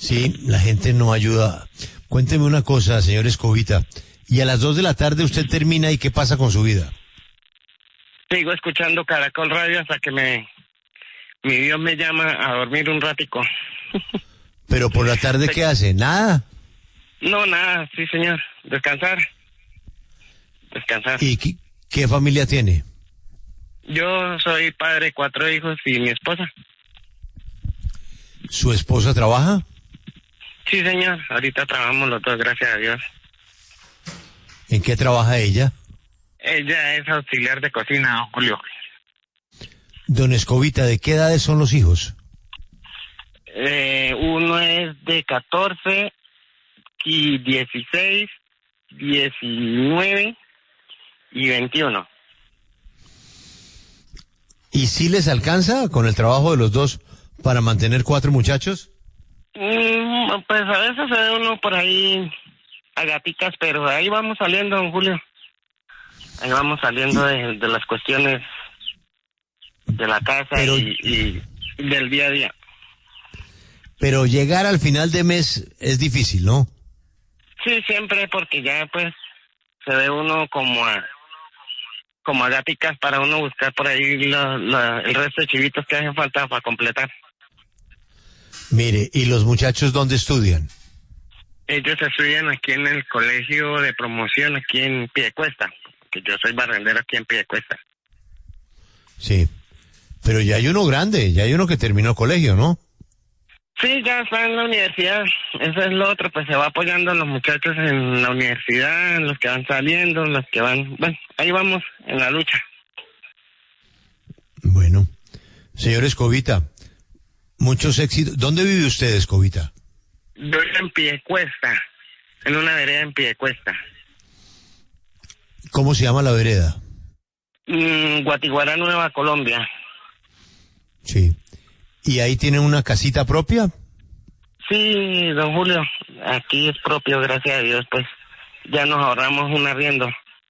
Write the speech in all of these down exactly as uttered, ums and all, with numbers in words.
Sí, la gente no ayuda. Cuénteme una cosa, señor Escobita. Y a las dos de la tarde usted termina y ¿qué pasa con su vida? Sigo escuchando Caracol Radio hasta que me mi Dios me llama a dormir un ratico. Pero por la tarde, ¿qué hace? ¿Nada? No, nada, sí señor. Descansar. Descansar. ¿Y qué, qué familia tiene? Yo soy padre de cuatro hijos y mi esposa. ¿Su esposa trabaja? Sí señor, ahorita trabajamos los dos, gracias a Dios. ¿En qué trabaja ella? Ella es auxiliar de cocina, don Julio. Don Escobita, ¿de qué edades son los hijos? Eh, uno es de catorce y dieciséis, diecinueve y veintiuno. ¿Y si les alcanza con el trabajo de los dos para mantener cuatro muchachos? Mm, pues a veces se ve uno por ahí a gaticas, pero ahí vamos saliendo, don Julio. Ahí vamos saliendo de, de las cuestiones de la casa pero, y, y del día a día. Pero llegar al final de mes es difícil, ¿no? Sí, siempre, porque ya pues se ve uno como a como a gaticas para uno buscar por ahí la, la, el resto de chivitos que hacen falta para completar. Mire, ¿y los muchachos dónde estudian? Ellos estudian aquí en el colegio de promoción, aquí en Piedecuesta, que yo soy barrendero aquí en Piedecuesta. Sí, pero ya hay uno grande, ya hay uno que terminó colegio, ¿no? Sí, ya está en la universidad, eso es lo otro, pues se va apoyando a los muchachos en la universidad, en los que van saliendo, los que van, bueno, ahí vamos en la lucha. Bueno, señor Escobita, muchos éxitos. ¿Dónde vive usted, Escobita? Yo vivo en Piedecuesta, en una vereda en Piedecuesta. ¿Cómo se llama la vereda? Mm, Guatiguará, Nueva Colombia. Sí. ¿Y ahí tienen una casita propia? Sí, don Julio, aquí es propio, gracias a Dios, pues ya nos ahorramos un arriendo.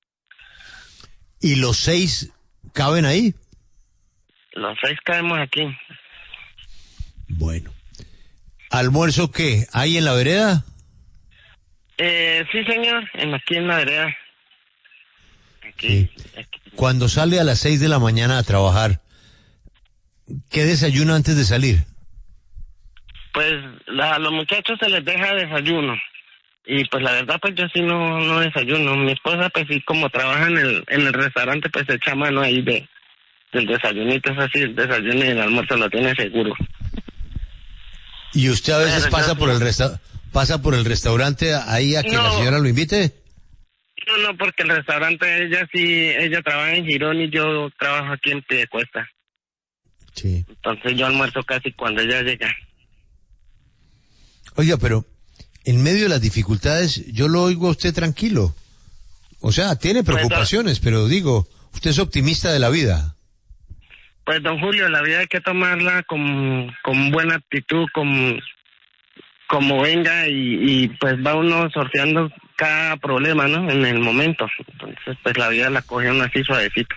¿Y los seis caben ahí? Los seis caemos aquí. Bueno. ¿Almuerzo qué? ¿Hay en la vereda? Eh, sí, señor, en aquí en la vereda. Aquí, Sí. aquí. Cuando sale a las seis de la mañana a trabajar, ¿qué desayuno antes de salir? Pues la, a los muchachos se les deja desayuno. Y pues la verdad, pues yo sí no, no desayuno. Mi esposa, pues sí, como trabaja en el, en el restaurante, pues se echa mano ahí de del desayunito, es así, el desayuno y el almuerzo lo tiene seguro. ¿Y usted a veces Pero pasa yo por sí. el resta pasa por el restaurante ahí a que No. la señora lo invite? No, no, porque el restaurante, ella sí, ella trabaja en Girón y yo trabajo aquí en Piedecuesta. Sí. Entonces yo almuerzo casi cuando ella llega. Oiga, pero en medio de las dificultades, yo lo oigo a usted tranquilo. O sea, tiene preocupaciones, pero digo, usted es optimista de la vida. Pues, don Julio, la vida hay que tomarla con, con buena actitud, con, como venga, y, y pues va uno sorteando cada problema, ¿no? En el momento. Entonces, pues la vida la coge uno así suavecito.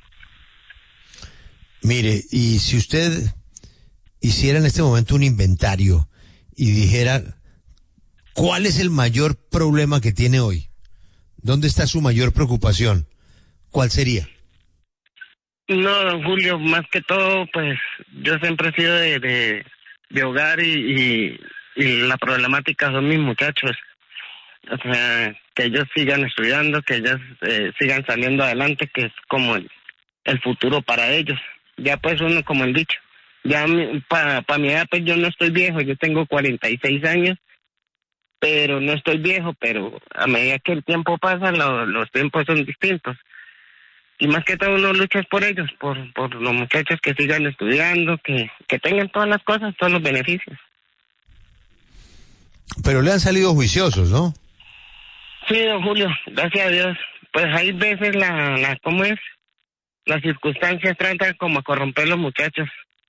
Mire, y si usted hiciera en este momento un inventario y dijera, ¿cuál es el mayor problema que tiene hoy? ¿Dónde está su mayor preocupación? ¿Cuál sería? No, don Julio, más que todo, pues yo siempre he sido de, de, de hogar y, y, y la problemática son mis muchachos. O sea, que ellos sigan estudiando, que ellos eh, sigan saliendo adelante, que es como el, el futuro para ellos. Ya pues uno, como el dicho, ya para pa mi edad, pues yo no estoy viejo, yo tengo cuarenta y seis años, pero no estoy viejo, pero a medida que el tiempo pasa, lo, los tiempos son distintos. Y más que todo uno lucha por ellos, por, por los muchachos que sigan estudiando, que, que tengan todas las cosas, todos los beneficios. Pero le han salido juiciosos, ¿no? Sí, don Julio, gracias a Dios. Pues hay veces la, la ¿cómo es? Las circunstancias tratan como a corromper los muchachos.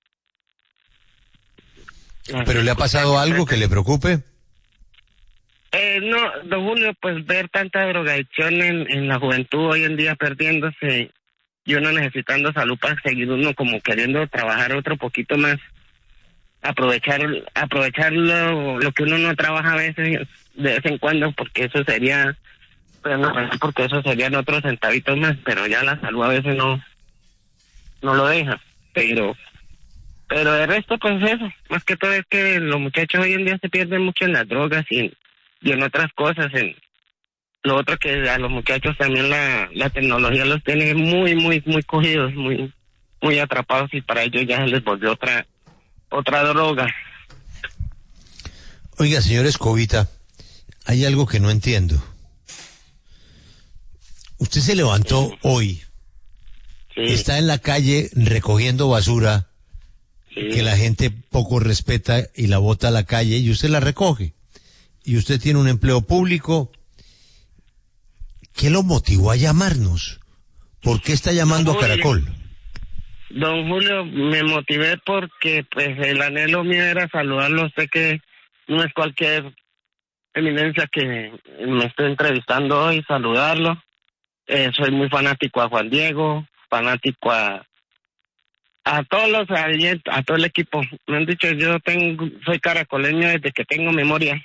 Las ¿Pero le ha pasado algo que le preocupe? Eh, no, don Julio, pues ver tanta drogadicción en, en la juventud hoy en día perdiéndose y uno necesitando salud para seguir uno como queriendo trabajar otro poquito más. aprovechar aprovechar lo, lo que uno no trabaja a veces, de vez en cuando, porque eso sería, pues no, porque eso serían otros centavitos más, pero ya la salud a veces no, no lo deja, pero, pero de resto pues eso, más que todo es que los muchachos hoy en día se pierden mucho en las drogas y en, y en otras cosas, en lo otro que a los muchachos también la, la tecnología los tiene muy, muy, muy cogidos, muy, muy atrapados, y para ellos ya se les volvió otra, otra droga. Oiga, señor Escobita, hay algo que no entiendo. Usted se levantó sí. hoy, sí. está en la calle recogiendo basura, sí. que la gente poco respeta y la bota a la calle, y usted la recoge. Y usted tiene un empleo público. ¿Qué lo motivó a llamarnos? ¿Por qué está llamando a Caracol? Don Julio, me motivé porque pues el anhelo mío era saludarlo. Sé que no es cualquier eminencia que me esté entrevistando hoy, saludarlo. Eh, soy muy fanático a Juan Diego, fanático a a todos los, a, a todo el equipo. Me han dicho, yo tengo, soy caracoleño desde que tengo memoria.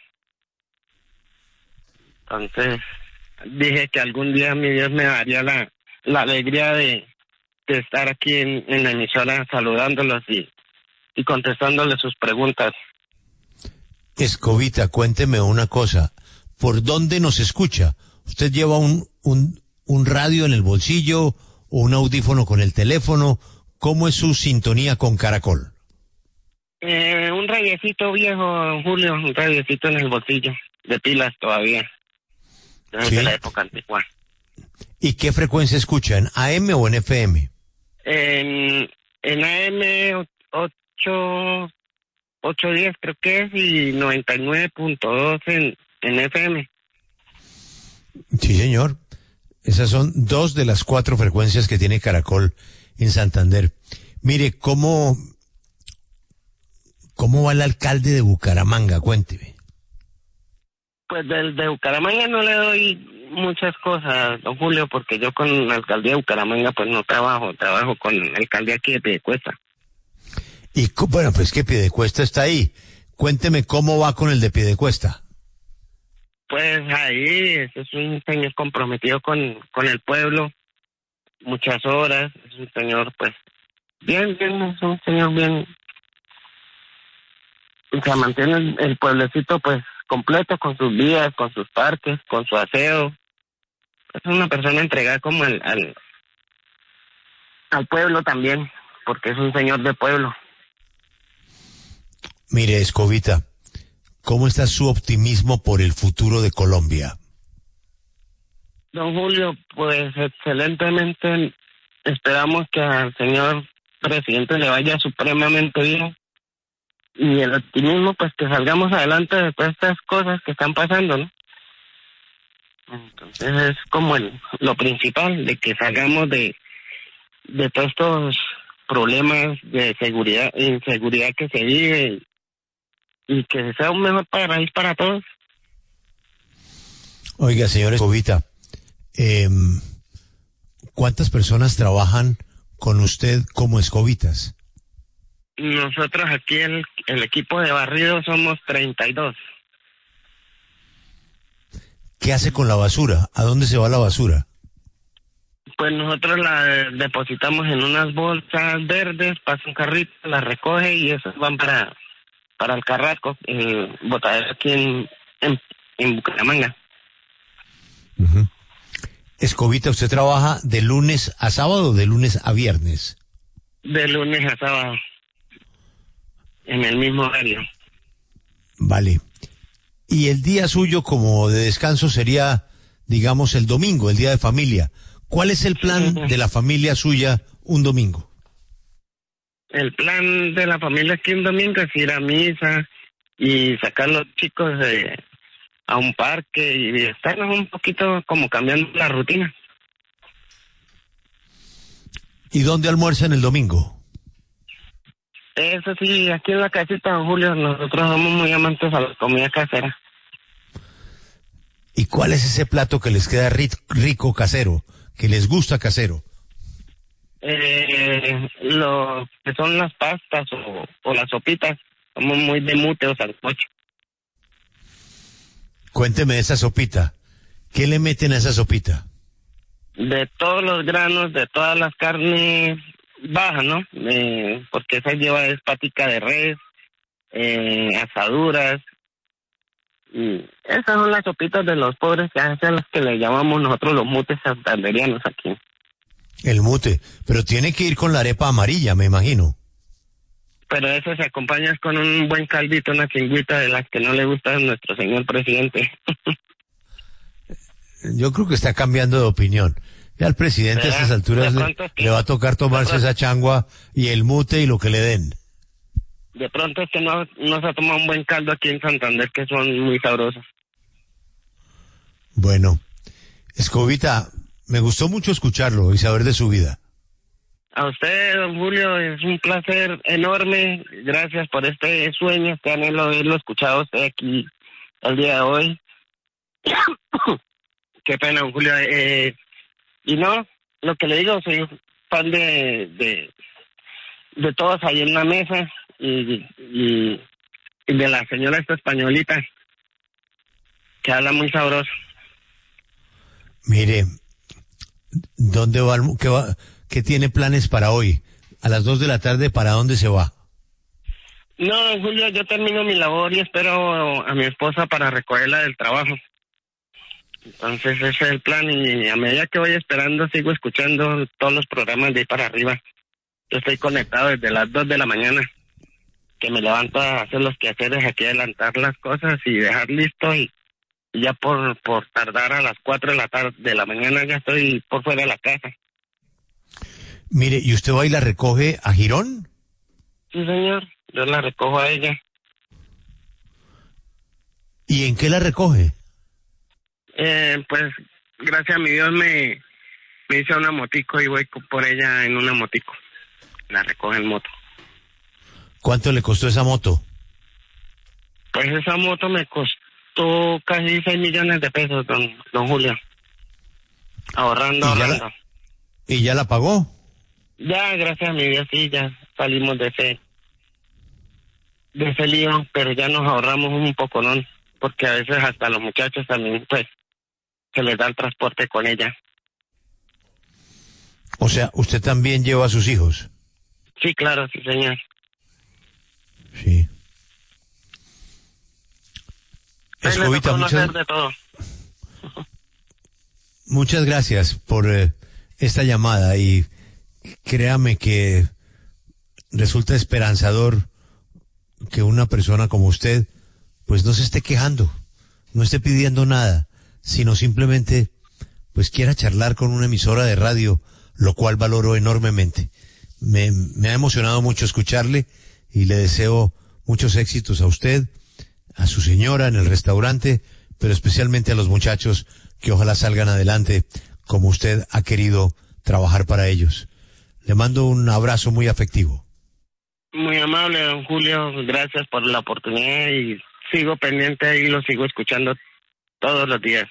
Entonces dije que algún día mi Dios me daría la, la alegría de, de estar aquí en, en la emisora saludándolos y, y contestándoles sus preguntas. Escobita, cuénteme una cosa. ¿Por dónde nos escucha? ¿Usted lleva un, un, un radio en el bolsillo o un audífono con el teléfono? ¿Cómo es su sintonía con Caracol? Eh, un radiecito viejo, Julio, un radiecito en el bolsillo, de pilas todavía. Desde ¿sí? la época antigua. ¿Y qué frecuencia escucha? ¿En A M o en F M? En, en A M ocho, ocho diez creo que es, y noventa y nueve punto dos en, en F M. Sí, señor. Esas son dos de las cuatro frecuencias que tiene Caracol en Santander. Mire, ¿cómo, cómo va el alcalde de Bucaramanga? Cuénteme. Pues del de Bucaramanga no le doy muchas cosas, don Julio, porque yo con la alcaldía de Bucaramanga pues no trabajo, trabajo con la alcaldía aquí de Piedecuesta. Y bueno, pues que Piedecuesta está ahí. Cuénteme cómo va con el de Piedecuesta. Pues ahí es un señor comprometido con, con el pueblo, muchas horas, es un señor pues bien, bien, es un señor bien, o sea, mantiene el, el pueblecito pues completo con sus vías, con sus parques, con su aseo. Es una persona entregada como al, al, al pueblo también, porque es un señor de pueblo. Mire, Escobita, ¿cómo está su optimismo por el futuro de Colombia? Don Julio, pues excelentemente. Esperamos que al señor presidente le vaya supremamente bien. Y el optimismo, pues que salgamos adelante de todas estas cosas que están pasando, ¿no? Entonces es como el, lo principal, de que salgamos de, de todos estos problemas de seguridad, inseguridad que se vive, y que sea un mejor país para todos. Oiga, señor Escobita, eh, ¿cuántas personas trabajan con usted como escobitas? Nosotros aquí, el, el equipo de barrido, somos treinta y dos. ¿Qué hace con la basura? ¿A dónde se va la basura? Pues nosotros la depositamos en unas bolsas verdes, pasa un carrito, la recoge y esas van para, para el Carrasco, el botadero aquí en, en, en Bucaramanga. Uh-huh. Escobita, ¿usted trabaja de lunes a sábado o de lunes a viernes? De lunes a sábado, en el mismo horario. Vale. Y el día suyo como de descanso sería, digamos, el domingo, el día de familia. ¿Cuál es el plan de la familia suya un domingo? El plan de la familia aquí un domingo es ir a misa y sacar a los chicos de, a un parque y estarnos un poquito como cambiando la rutina. ¿Y dónde almuerzan el domingo? Eso sí, aquí en la casita, don Julio, nosotros somos muy amantes a la comida casera. ¿Y cuál es ese plato que les queda rico, rico casero, que les gusta casero? Eh, lo que son las pastas o, o las sopitas, somos muy de mute o sancocho. Cuénteme de esa sopita. ¿Qué le meten a esa sopita? De todos los granos, de todas las carnes bajas, ¿no? Eh, porque esa lleva es patica de res, eh, asaduras. Y esas son las sopitas de los pobres, que hacen las que le llamamos nosotros los mutes santanderianos aquí. El mute. Pero tiene que ir con la arepa amarilla, me imagino. Pero eso se acompaña con un buen caldito, una chingüita de las que no le gusta a nuestro señor presidente. Yo creo que está cambiando de opinión. Ya al presidente a estas alturas le, le va a tocar tomarse esa changua y el mute y lo que le den. De pronto es que no, no se ha tomado un buen caldo aquí en Santander, que son muy sabrosos. Bueno, Escobita, me gustó mucho escucharlo y saber de su vida. A usted, don Julio, es un placer enorme. Gracias por este sueño, este anhelo de haberlo escuchado a usted aquí el día de hoy. Qué pena, don Julio. Eh, y no, lo que le digo, soy fan de, de, de todos ahí en la mesa y, y, y de la señora esta españolita, que habla muy sabroso. Mire, ¿dónde va, el, qué va, qué tiene planes para hoy? A las dos de la tarde, ¿para dónde se va? No, don Julio, yo termino mi labor y espero a mi esposa para recogerla del trabajo. Entonces ese es el plan, y a medida que voy esperando sigo escuchando todos los programas de ahí para arriba. Yo estoy conectado desde las dos de la mañana, que me levanto a hacer los quehaceres aquí, adelantar las cosas y dejar listo, y, y ya por por tardar a las cuatro de la tarde de la mañana ya estoy por fuera de la casa. Mire, ¿y usted va y la recoge a Girón? Sí, señor, yo la recojo a ella. ¿Y en qué la recoge? Eh, pues gracias a mi Dios me, me hice una motico y voy por ella en una motico. La recoge en moto. ¿Cuánto le costó esa moto? Pues esa moto me costó casi seis millones de pesos, don, don Julio. Ahorrando, ¿Y ya ahorrando. la, ¿y ya la pagó? Ya, gracias a mi Dios, sí, ya salimos de ese, de ese lío, pero ya nos ahorramos un poco, ¿no? Porque a veces hasta los muchachos también, pues, se les da el transporte con ella. O sea, ¿usted también lleva a sus hijos? Sí, claro, sí, señor. Sí. Escobita, muchas, de todo. muchas gracias por eh, esta llamada, y créame que resulta esperanzador que una persona como usted pues no se esté quejando, no esté pidiendo nada, sino simplemente pues quiera charlar con una emisora de radio, lo cual valoro enormemente. Me, me ha emocionado mucho escucharle y le deseo muchos éxitos a usted, a su señora en el restaurante, pero especialmente a los muchachos, que ojalá salgan adelante como usted ha querido trabajar para ellos. Le mando un abrazo muy afectivo. Muy amable, don Julio, gracias por la oportunidad y sigo pendiente y lo sigo escuchando todos los días.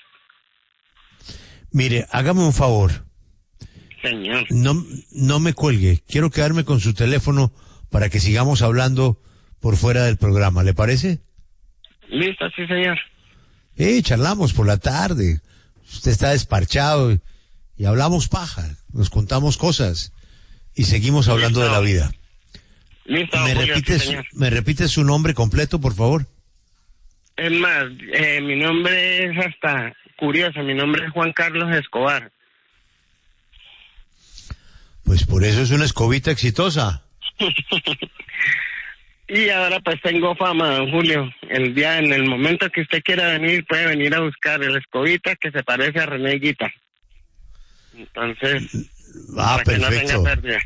Mire, hágame un favor. Señor. No, no me cuelgue. Quiero quedarme con su teléfono para que sigamos hablando por fuera del programa. ¿Le parece? Listo, sí, señor. Eh, charlamos por la tarde. Usted está desparchado y, y hablamos paja. Nos contamos cosas y seguimos hablando Listo. de la vida. Listo, ¿Me, Julio, repite sí, su, señor. ¿Me repite su nombre completo, por favor? Es más, eh, mi nombre es hasta curioso. Mi nombre es Juan Carlos Escobar. Pues por eso es una escobita exitosa. Y ahora pues tengo fama, don Julio. El día, en el momento que usted quiera venir, puede venir a buscar el escobita que se parece a René Guita. Entonces, ah, para perfecto. que no tenga pérdida.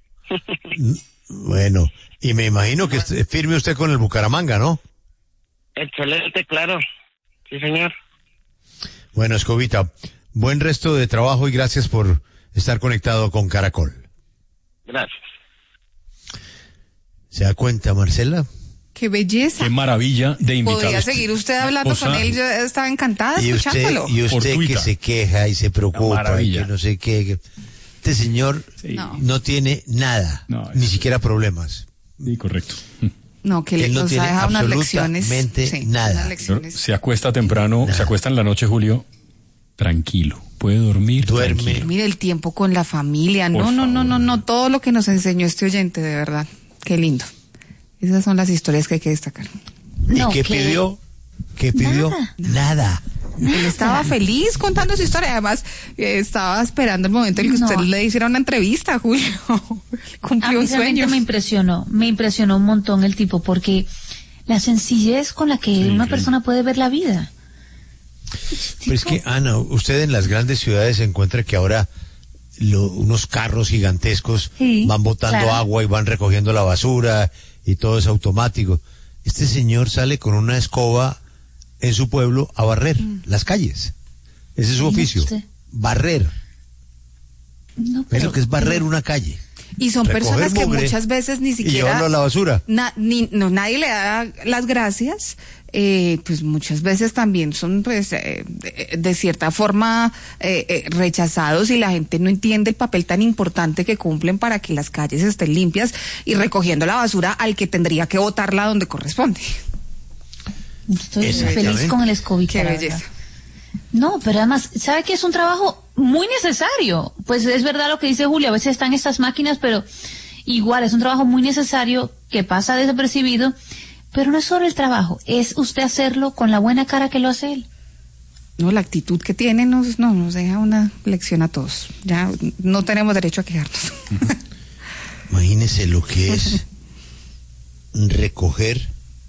Bueno, y me imagino que bueno. firme usted con el Bucaramanga, ¿no? Excelente, claro. Sí, señor. Bueno, Escobita, buen resto de trabajo y gracias por estar conectado con Caracol. Gracias. ¿Se da cuenta, Marcela? ¡Qué belleza! ¡Qué maravilla de invitados! ¿Podría seguir usted hablando o sea, con él? Yo estaba encantada y escuchándolo. Usted, y usted que se queja y se preocupa y que no sé qué. Que... Este señor sí. no. no tiene nada, no, ni siquera problemas. Sí, correcto. No, que Él no nos tiene ha dejado unas lecciones. absolutamente Sí, nada. unas lecciones. Se acuesta temprano, se acuesta en la noche, Julio, tranquilo. Puede dormir Duerme. tranquilo. Mire el tiempo con la familia. Por No, no, no, favor. no, no. Todo lo que nos enseñó este oyente, de verdad. Qué lindo. Esas son las historias que hay que destacar. ¿Y No, qué que- pidió? ¿Qué pidió? Nada. Nada. Él estaba feliz contando su historia. Además, eh, estaba esperando el momento en que No. usted le hiciera una entrevista, Julio. A Cumplió mí un realmente sueño. me impresionó, me impresionó un montón el tipo, porque la sencillez con la que una persona puede ver la vida. Pero es que, Ana, usted en las grandes ciudades encuentra que ahora lo- unos carros gigantescos Sí, van botando claro. agua y van recogiendo la basura y todo es automático. Este señor sale con una escoba en su pueblo a barrer las calles. Ese es su Mire oficio. usted. Barrer. No, Es pero- lo que es barrer una calle. Y son Recoger personas que mugre muchas veces ni Y siquiera... llevarlo a la basura. Na- ni, no, nadie le da las gracias, eh, pues muchas veces también son pues eh, de, de cierta forma eh, eh, rechazados y la gente no entiende el papel tan importante que cumplen para que las calles estén limpias y recogiendo la basura al que tendría que botarla donde corresponde. Estoy Exactamente. feliz con el escobita. Qué la belleza. verdad. No, pero además, ¿sabe que es un trabajo muy necesario? Pues es verdad lo que dice Julio, a veces están estas máquinas, pero igual es un trabajo muy necesario que pasa desapercibido, pero no es solo el trabajo, es usted hacerlo con la buena cara que lo hace él. No, la actitud que tiene nos, no, nos deja una lección a todos. Ya no tenemos derecho a quejarnos. Imagínese lo que es recoger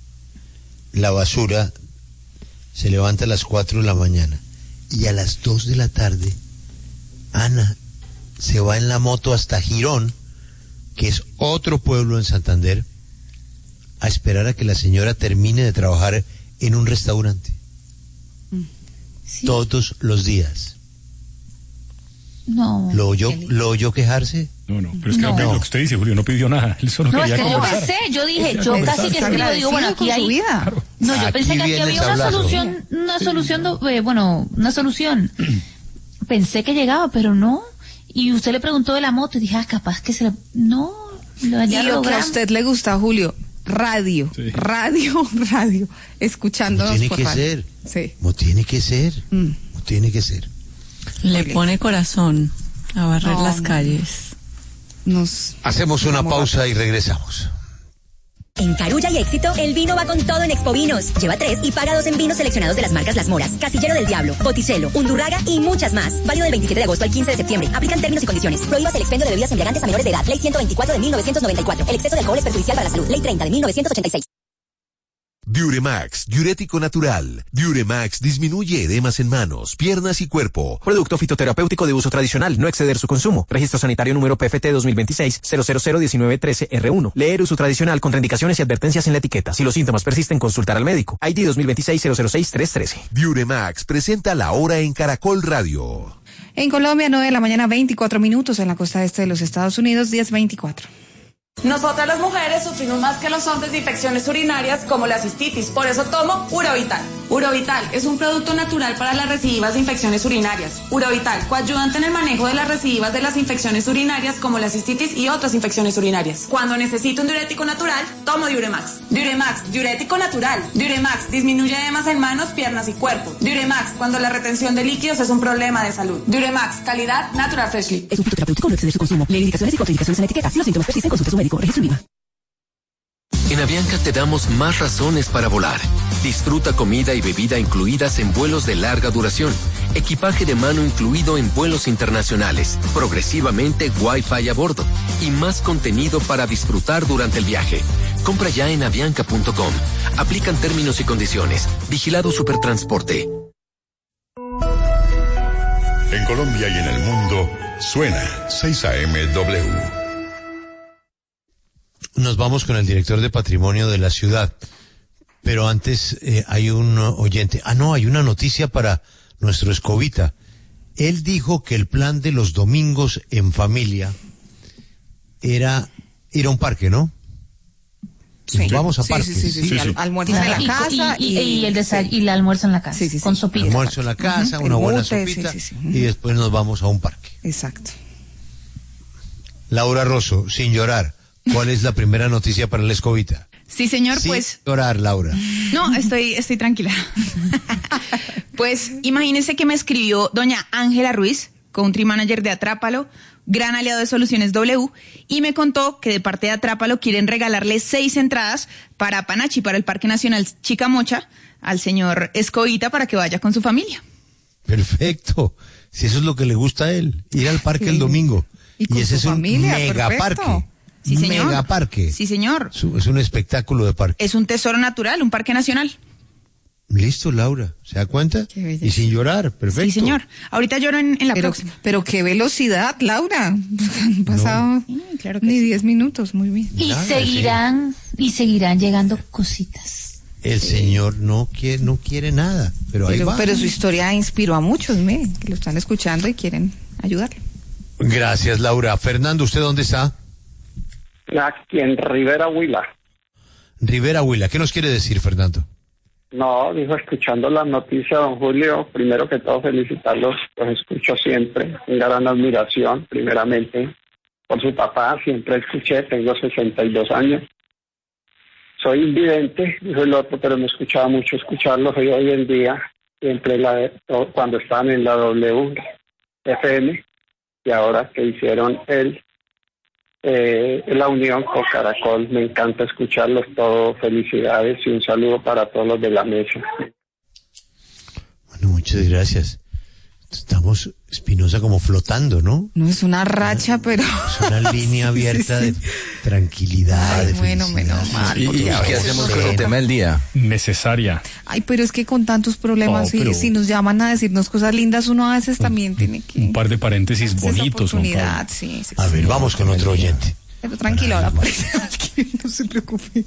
la basura. Se levanta a las cuatro de la mañana y a las dos de la tarde Ana se va en la moto hasta Girón, que es otro pueblo en Santander, a esperar a que la señora termine de trabajar en un restaurante. Sí. Todos los días. No. ¿Lo oyó, qué lindo. ¿lo oyó quejarse? No, no, pero es que No. lo que usted dice, Julio, no pidió nada. Él solo No, es quería que yo conversar. pensé, yo dije, Quería yo conversar. casi que Está sí lo digo, bueno, agradecido aquí con su hay... vida. No, yo Aquí pensé que aquí viene el había una sablazo. solución, una solución, do- eh, bueno, una solución. Pensé que llegaba, pero no. Y usted le preguntó de la moto y dije, ah, capaz que se la... No, lo Y ya lo que a logramos. usted le gusta, Julio, radio, Sí. radio, radio, Como escuchándonos tiene por que radio. ser. Sí. Como tiene que ser. Mm. Como tiene que ser. Le pone corazón a barrer No, las no. calles. Nos Hacemos una vamos pausa y regresamos. En Carulla y Éxito, el vino va con todo en Expo Vinos. Lleva tres y paga dos en vinos seleccionados de las marcas Las Moras, Casillero del Diablo, Botticelo, Undurraga y muchas más. Válido del veintisiete de agosto al quince de septiembre. Aplican términos y condiciones. Prohíbas el expendio de bebidas embriagantes a menores de edad. Ley ciento veinticuatro de mil novecientos noventa y cuatro. El exceso de alcohol es perjudicial para la salud. Ley treinta de mil novecientos ochenta y seis. Diuremax, diurético natural. Diuremax disminuye edemas en manos, piernas y cuerpo. Producto fitoterapéutico de uso tradicional, no exceder su consumo. Registro sanitario número P F T dos mil veintiséis cero cero cero diecinueve trece R uno. Leer uso tradicional, contraindicaciones y advertencias en la etiqueta. Si los síntomas persisten, consultar al médico. I D dos mil veintiséis cero cero seis tres trece. Diuremax presenta la hora en Caracol Radio. En Colombia, nueve de la mañana, veinticuatro minutos. En la costa este de los Estados Unidos, diez veinticuatro. Nosotras las mujeres sufrimos más que los hombres de infecciones urinarias como la cistitis, por eso tomo Urovital. Urovital es un producto natural para las recidivas de infecciones urinarias. Urovital, coayudante en el manejo de las recidivas de las infecciones urinarias como la cistitis y otras infecciones urinarias. Cuando necesito un diurético natural, tomo Diuremax. Diuremax, diurético natural. Diuremax disminuye edemas en manos, piernas y cuerpo. Diuremax, cuando la retención de líquidos es un problema de salud. Diuremax, calidad Natural Freshly. Es un fitoterapéutico, no exceder su consumo. Leer indicaciones y contraindicaciones en la etiqueta. Si los síntomas persisten, consulte a su médico. Registro INVIMA. En Avianca te damos más razones para volar. Disfruta comida y bebida incluidas en vuelos de larga duración, equipaje de mano incluido en vuelos internacionales, progresivamente Wi-Fi a bordo y más contenido para disfrutar durante el viaje. Compra ya en avianca punto com. Aplican términos y condiciones. Vigilado Supertransporte. En Colombia y en el mundo, suena seis A M W. Nos vamos con el director de patrimonio de la ciudad, pero antes eh, hay un oyente. Ah, no, hay una noticia para nuestro Escobita. Él dijo que el plan de los domingos en familia era ir a un parque, ¿no? Sí. Nos vamos a Sí, parque. sí, sí, sí, sí. Sí, sí. Al- almuerzo en la Y- casa y, y, y el desay- y el almuerzo en la casa, Sí, sí, sí. con sopita. Almuerzo en la casa, Ujú, una el buena mute, sopita, sí, sí, sí. y después nos vamos a un parque. Exacto. Laura Rosso, sin llorar, ¿cuál es la primera noticia para el Escobita? Sí, señor, Sin pues... llorar, Laura. No, estoy, estoy tranquila. Pues imagínense que me escribió doña Ángela Ruiz, country manager de Atrápalo, gran aliado de Soluciones W, y me contó que de parte de Atrápalo quieren regalarle seis entradas para Panachi, para el Parque Nacional Chicamocha, al señor Escobita para que vaya con su familia. Perfecto. Si eso es lo que le gusta a él, ir al parque sí. el domingo. Y, y ese es un familia, megaparque. Sí, señor. Megaparque. Sí, señor. Es un espectáculo de parque. Es un tesoro natural, un parque nacional. Listo, Laura. ¿Se da cuenta? Y sin llorar, perfecto. Sí, señor. Ahorita lloro en, en la pero, próxima. Pero qué velocidad, Laura. Han pasado no. sí, claro que ni sí. diez minutos, muy bien. Y Nada, seguirán, sí. y seguirán llegando cositas. El sí. señor no quiere, no quiere nada, pero, pero ahí va. Pero su historia inspiró a muchos, miren, que lo están escuchando y quieren ayudarle. Gracias, Laura. Fernando, ¿usted dónde está? Aquí en Rivera Huila. Rivera Huila, ¿qué nos quiere decir, Fernando? No, dijo, escuchando la noticia, don Julio, primero que todo felicitarlos, los escucho siempre, en gran admiración, primeramente, por su papá, siempre escuché, tengo sesenta y dos años. Soy invidente, dijo el otro, pero me escuchaba mucho escucharlos y hoy en día, siempre la, cuando estaban en la W F M, y ahora que hicieron el Eh, la unión con Caracol, me encanta escucharlos todos, felicidades y un saludo para todos los de la mesa. Bueno, muchas gracias. Estamos, Espinosa, como flotando, ¿no? No es una racha, una, pero... Es una línea abierta sí, sí, sí. de tranquilidad, Ay, de bueno, menos mal. ¿Y, y qué hacemos con el tema del día? Necesaria. Ay, pero es que con tantos problemas, oh, si, si nos llaman a decirnos cosas lindas, uno a veces también un, tiene que... Un par de paréntesis bonitos. Oportunidad, sí, sí, a sí, ver, sí, vamos con otro oyente. Pero tranquilo, ahora parece que no se preocupe.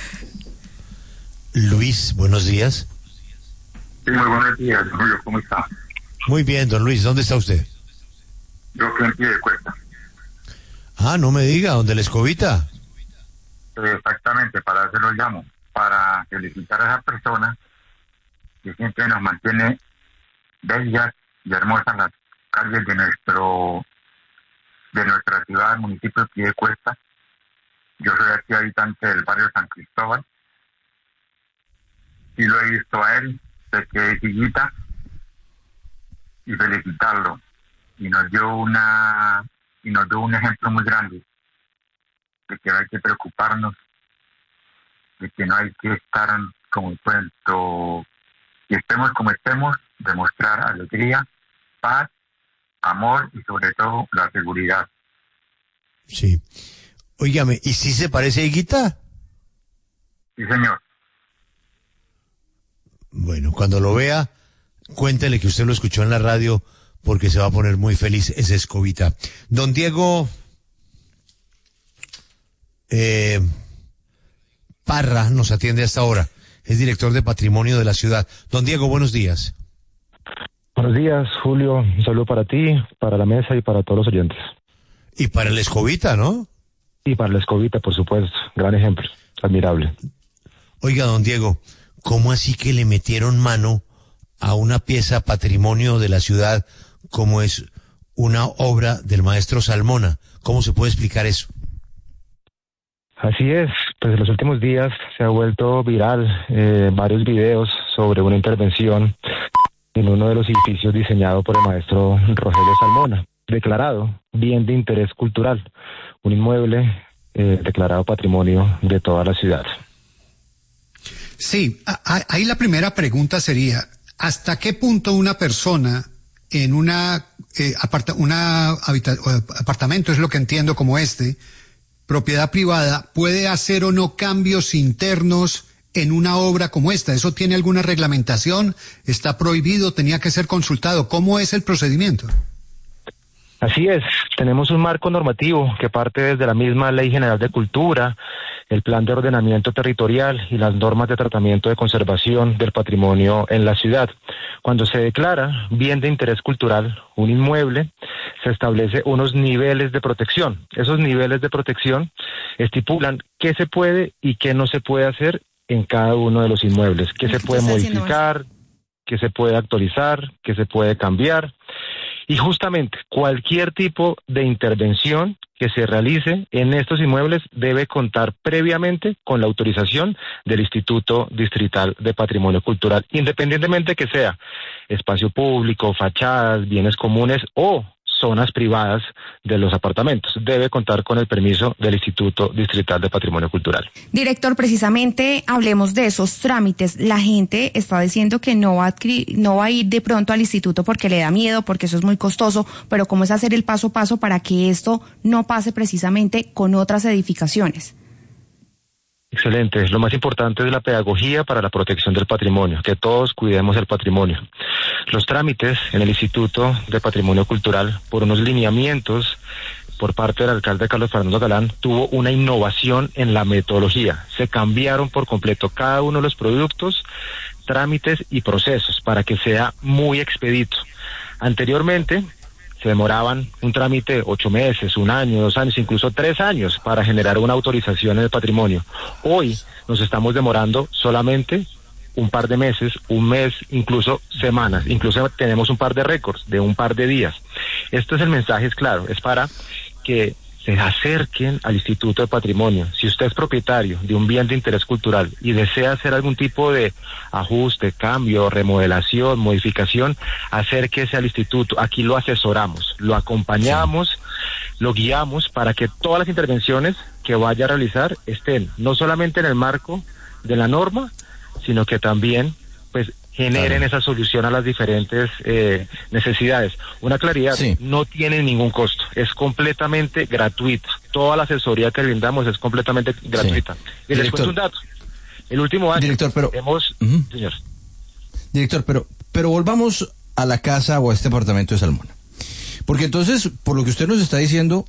Luis, buenos días. Sí, muy buenos días, Julio, ¿cómo está? Muy bien, don Luis, ¿dónde está usted? Yo estoy en Piedecuesta. Ah, no me diga, ¿dónde la Escobita? Exactamente, para eso lo llamo, para felicitar a esa persona que siempre nos mantiene bellas y hermosas las calles de nuestro de nuestra ciudad, municipio de Piedecuesta. Yo soy aquí habitante del barrio San Cristóbal y lo he visto a él, sé que es higuita, y felicitarlo, y nos dio una y nos dio un ejemplo muy grande de que hay que preocuparnos, de que no hay que estar como el cuento, y estemos como estemos, demostrar alegría, paz, amor y sobre todo la seguridad. Sí. Óigame, ¿y si se parece a Higuita? Sí, señor. Bueno, cuando lo vea, cuéntele que usted lo escuchó en la radio, porque se va a poner muy feliz ese Escobita. Don Diego eh, Parra nos atiende hasta ahora. Es director de Patrimonio de la ciudad. Don Diego, buenos días. Buenos días, Julio. Un saludo para ti, para la mesa y para todos los oyentes. Y para el Escobita, ¿no? Y para el Escobita, por supuesto. Gran ejemplo. Admirable. Oiga, don Diego, ¿cómo así que le metieron mano a una pieza patrimonio de la ciudad como es una obra del maestro Salmona? ¿Cómo se puede explicar eso? Así es, pues en los últimos días se ha vuelto viral eh, varios videos sobre una intervención en uno de los edificios diseñado por el maestro Rogelio Salmona, declarado bien de interés cultural, un inmueble eh, declarado patrimonio de toda la ciudad. Sí, ahí la primera pregunta sería, ¿hasta qué punto una persona en una, eh, aparta, una habita, apartamento, es lo que entiendo como este, propiedad privada, puede hacer o no cambios internos en una obra como esta? ¿Eso tiene alguna reglamentación? ¿Está prohibido? ¿Tenía que ser consultado? ¿Cómo es el procedimiento? Así es, tenemos un marco normativo que parte desde la misma Ley General de Cultura, el Plan de Ordenamiento Territorial y las normas de tratamiento de conservación del patrimonio en la ciudad. Cuando se declara bien de interés cultural un inmueble, se establece unos niveles de protección. Esos niveles de protección estipulan qué se puede y qué no se puede hacer en cada uno de los inmuebles, qué se puede modificar, qué se puede actualizar, qué se puede cambiar. Y justamente cualquier tipo de intervención que se realice en estos inmuebles debe contar previamente con la autorización del Instituto Distrital de Patrimonio Cultural, independientemente que sea espacio público, fachadas, bienes comunes o zonas privadas de los apartamentos. Debe contar con el permiso del Instituto Distrital de Patrimonio Cultural. Director, precisamente hablemos de esos trámites. La gente está diciendo que no va a adquirir, no va a ir de pronto al instituto porque le da miedo, porque eso es muy costoso, pero ¿cómo es hacer el paso a paso para que esto no pase precisamente con otras edificaciones? Excelente. Lo más importante es la pedagogía para la protección del patrimonio, que todos cuidemos el patrimonio. Los trámites en el Instituto de Patrimonio Cultural, por unos lineamientos por parte del alcalde Carlos Fernando Galán, tuvo una innovación en la metodología. Se cambiaron por completo cada uno de los productos, trámites y procesos para que sea muy expedito. Anteriormente se demoraban un trámite ocho meses, un año, dos años, incluso tres años para generar una autorización en el patrimonio. Hoy nos estamos demorando solamente un par de meses, un mes, incluso semanas. Incluso tenemos un par de récords de un par de días. Este es el mensaje, es claro, es para que se acerquen al Instituto de Patrimonio. Si usted es propietario de un bien de interés cultural y desea hacer algún tipo de ajuste, cambio, remodelación, modificación, acérquese al instituto. Aquí lo asesoramos, lo acompañamos, sí. Lo guiamos para que todas las intervenciones que vaya a realizar estén no solamente en el marco de la norma, sino que también pues generen claro. esa solución a las diferentes eh, necesidades. Una claridad, sí. no tiene ningún costo, es completamente gratuita. Toda la asesoría que brindamos es completamente gratuita. Sí. Y Director, les cuento un dato. El último año Director, pero, hemos... Uh-huh. Señor. Director, pero, pero volvamos a la casa o a este apartamento de Salmona. Porque entonces, por lo que usted nos está diciendo,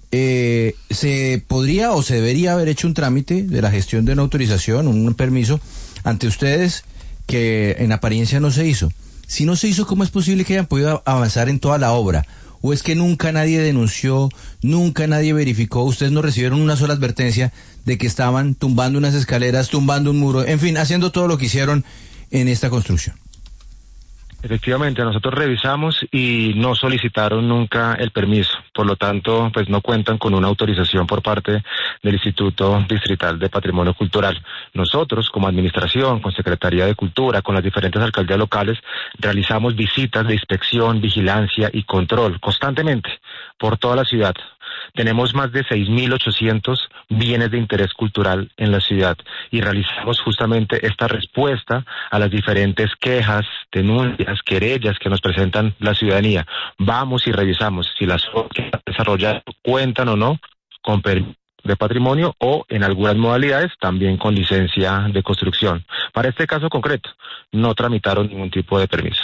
eh, se podría o se debería haber hecho un trámite de la gestión de una autorización, un permiso, ante ustedes, que en apariencia no se hizo. Si no se hizo, ¿cómo es posible que hayan podido avanzar en toda la obra? ¿O es que nunca nadie denunció, nunca nadie verificó, ustedes no recibieron una sola advertencia de que estaban tumbando unas escaleras, tumbando un muro, en fin, haciendo todo lo que hicieron en esta construcción? Efectivamente, nosotros revisamos y no solicitaron nunca el permiso, por lo tanto, pues no cuentan con una autorización por parte del Instituto Distrital de Patrimonio Cultural. Nosotros, como administración, con Secretaría de Cultura, con las diferentes alcaldías locales, realizamos visitas de inspección, vigilancia y control constantemente por toda la ciudad. Tenemos más de seis mil ochocientos bienes de interés cultural en la ciudad y realizamos justamente esta respuesta a las diferentes quejas, denuncias, querellas que nos presentan la ciudadanía. Vamos y revisamos si las obras que están desarrolladas cuentan o no con permiso de patrimonio o en algunas modalidades también con licencia de construcción. Para este caso concreto, no tramitaron ningún tipo de permiso.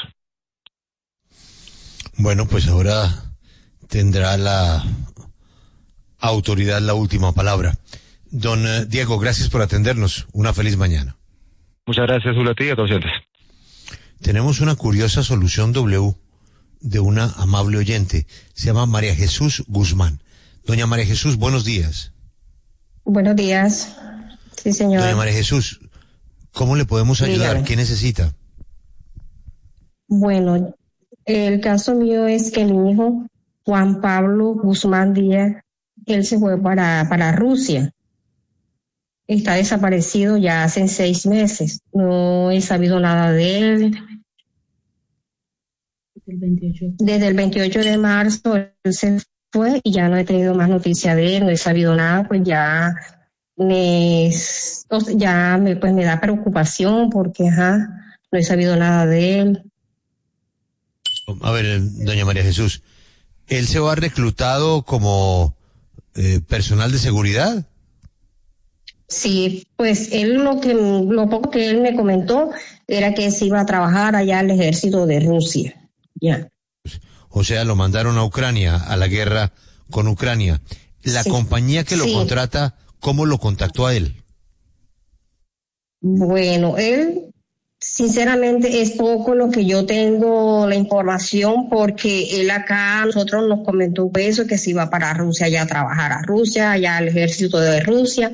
Bueno, pues ahora tendrá la autoridad la última palabra. Don uh, Diego, gracias por atendernos. Una feliz mañana. Muchas gracias, Julio, a ti y a todos ustedes. Tenemos una curiosa solución W de una amable oyente. Se llama María Jesús Guzmán. Doña María Jesús, buenos días. Buenos días. Sí, señor. Doña María Jesús, ¿cómo le podemos ayudar? Dígame. ¿Qué necesita? Bueno, el caso mío es que mi hijo, Juan Pablo Guzmán Díaz, él se fue para, para Rusia. Está desaparecido ya hace seis meses. No he sabido nada de él. Desde el veintiocho de marzo él se fue y ya no he tenido más noticia de él, no he sabido nada, pues ya me, ya me, pues me da preocupación porque ajá, no he sabido nada de él. A ver, doña María Jesús, ¿él se va reclutado como eh, personal de seguridad? Sí, pues él lo que lo poco que él me comentó era que se iba a trabajar allá al ejército de Rusia. Ya. O sea, lo mandaron a Ucrania, a la guerra con Ucrania. La sí. compañía que lo sí. contrata, ¿cómo lo contactó a él? Bueno, él, sinceramente, es poco lo que yo tengo la información, porque él acá, nosotros nos comentó eso, que se iba para Rusia ya a trabajar a Rusia, allá al ejército de Rusia.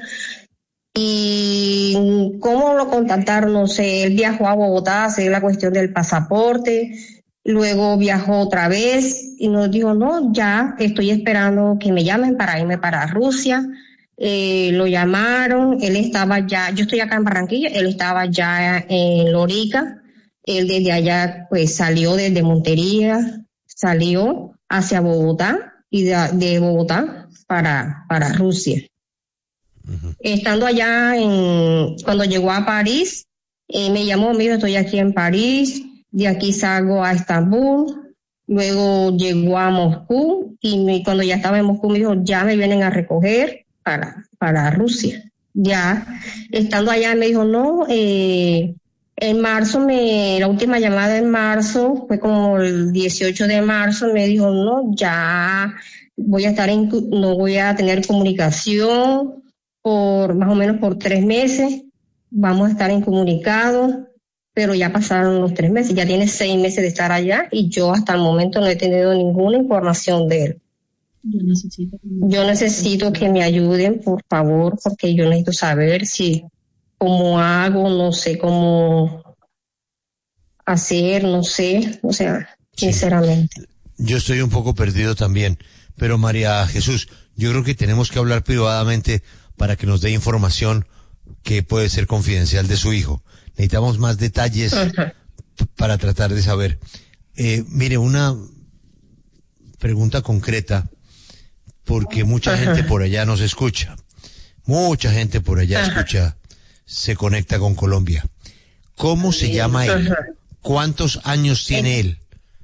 Y cómo lo contactaron, no sé, él viajó a Bogotá a hacer la cuestión del pasaporte, Luego viajó otra vez y nos dijo, no, ya estoy esperando que me llamen para irme para Rusia. Eh, lo llamaron, él estaba ya, yo estoy acá en Barranquilla, él estaba ya en Lorica. Él desde allá pues salió desde Montería, salió hacia Bogotá y de, de Bogotá para, para Rusia. Uh-huh. Estando allá, en, cuando llegó a París, eh, me llamó, me dijo, estoy aquí en París. De aquí salgo a Estambul, luego llegó a Moscú y me, cuando ya estaba en Moscú me dijo, ya me vienen a recoger para, para Rusia. Ya, estando allá me dijo, no, eh, en marzo, me, la última llamada en marzo, fue como el dieciocho de marzo, me dijo, no, ya voy a estar en, no voy a tener comunicación por más o menos por tres meses, vamos a estar incomunicados. Pero ya pasaron los tres meses, ya tiene seis meses de estar allá y yo hasta el momento no he tenido ninguna información de él. Yo necesito, yo necesito que me ayuden, por favor, porque yo necesito saber si, cómo hago, no sé cómo hacer, no sé, o sea, sí. Sinceramente. Yo estoy un poco perdido también, pero María Jesús, yo creo que tenemos que hablar privadamente para que nos dé información que puede ser confidencial de su hijo. Necesitamos más detalles uh-huh. para tratar de saber. Eh, mire, una pregunta concreta, porque mucha uh-huh. gente por allá nos escucha. Mucha gente por allá uh-huh. escucha, se conecta con Colombia. ¿Cómo se llama él? Uh-huh. ¿Cuántos años tiene él?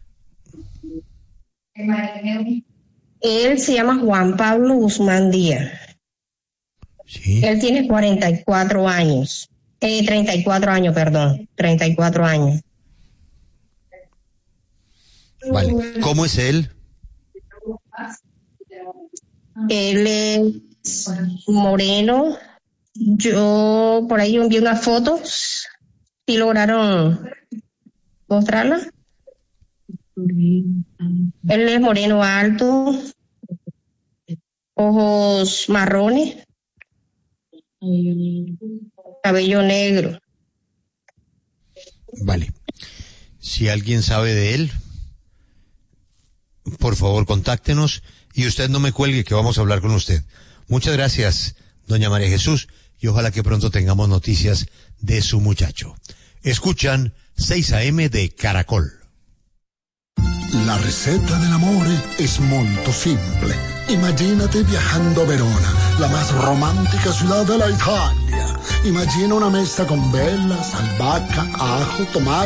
Él se llama Juan Pablo Guzmán Díaz. ¿Sí? Él tiene cuarenta y cuatro años. Eh, treinta y cuatro años, perdón. treinta y cuatro años. Vale. ¿Cómo es él? Él es moreno. Yo por ahí envié unas fotos. ¿Sí lograron mostrarla? Él es moreno alto. Ojos marrones. Cabello negro. Vale. Si alguien sabe de él, por favor contáctenos y usted no me cuelgue que vamos a hablar con usted. Muchas gracias, doña María Jesús, y ojalá que pronto tengamos noticias de su muchacho. Escuchan seis a eme de Caracol. La receta del amore es molto simple. Imagínate viajando a Verona, la más romántica ciudad de la Italia. Imagina una mesa con velas, albahaca, ajo, tomate